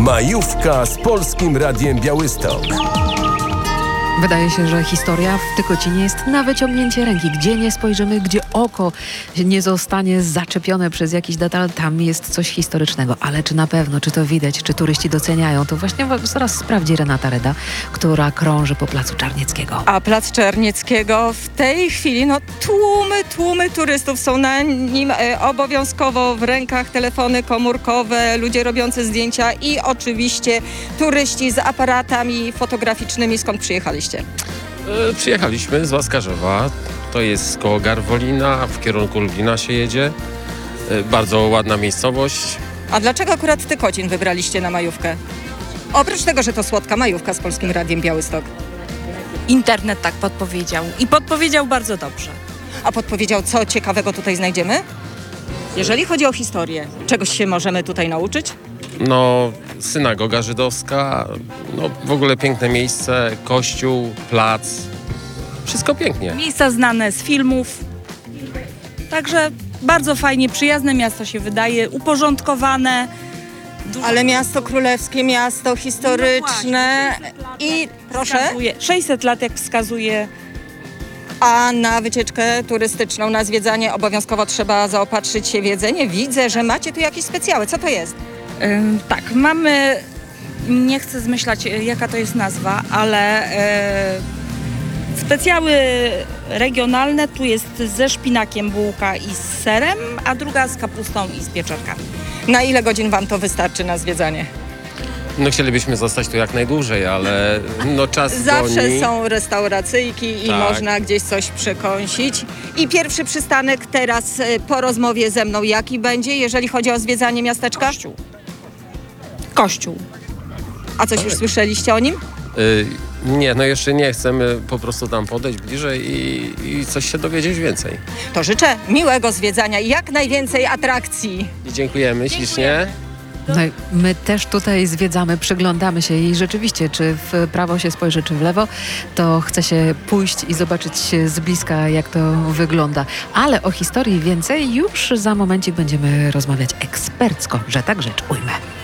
Majówka z Polskim Radiem Białystok. Wydaje się, że historia w Tykocinie jest na wyciągnięcie ręki. Gdzie nie spojrzymy, gdzie oko nie zostanie zaczepione przez jakiś detal, tam jest coś historycznego. Ale czy na pewno, czy to widać, czy turyści doceniają, to właśnie zaraz sprawdzi Renata Reda, która krąży po Placu Czarnieckiego. A Plac Czarnieckiego w tej chwili, tłumy turystów są na nim, obowiązkowo w rękach telefony komórkowe, ludzie robiący zdjęcia i oczywiście turyści z aparatami fotograficznymi. Skąd przyjechaliście? Przyjechaliśmy z Łaskarzewa, to jest koło Garwolina, w kierunku Lublina się jedzie. Bardzo ładna miejscowość. A dlaczego akurat Tykocin wybraliście na majówkę? Oprócz tego, że to słodka majówka z Polskim Radiem Białystok. Internet tak podpowiedział i podpowiedział bardzo dobrze. A podpowiedział, co ciekawego tutaj znajdziemy? Jeżeli chodzi o historię, czegoś się możemy tutaj nauczyć? No, synagoga żydowska, no w ogóle piękne miejsce, kościół, plac, wszystko pięknie. Miejsca znane z filmów, także bardzo fajnie, przyjazne miasto się wydaje, uporządkowane. Ale miasto królewskie, miasto historyczne i proszę, 600 lat jak wskazuje. a na wycieczkę turystyczną, na zwiedzanie obowiązkowo trzeba zaopatrzyć się w jedzenie. Widzę, że macie tu jakieś specjały. Co to jest? Tak, mamy, nie chcę zmyślać jaka to jest nazwa, ale specjały regionalne, tu jest ze szpinakiem bułka i z serem, a druga z kapustą i z pieczarkami. Na ile godzin wam to wystarczy na zwiedzanie? No chcielibyśmy zostać tu jak najdłużej, ale no czas Zawsze goni. są restauracyjki i Tak. można gdzieś coś przekąsić. I pierwszy przystanek teraz po rozmowie ze mną jaki będzie, jeżeli chodzi o zwiedzanie miasteczka? Kościół. A coś już słyszeliście o nim? Nie, no jeszcze nie chcemy po prostu tam podejść bliżej i coś się dowiedzieć więcej. To życzę miłego zwiedzania i jak najwięcej atrakcji. I dziękujemy ślicznie. No i my też tutaj zwiedzamy, przyglądamy się i rzeczywiście, czy w prawo się spojrzy, czy w lewo, to chce się pójść i zobaczyć z bliska, jak to wygląda. Ale o historii więcej już za momencik będziemy rozmawiać ekspercko, że tak rzecz ujmę.